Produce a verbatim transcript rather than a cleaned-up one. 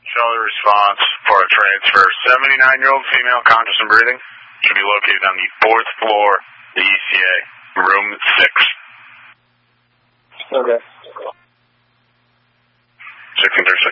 Charlie response for a transfer. seventy-nine-year-old female, conscious and breathing. Should be located on the fourth floor, the E C A, room six. Okay. sixteen thirty-six.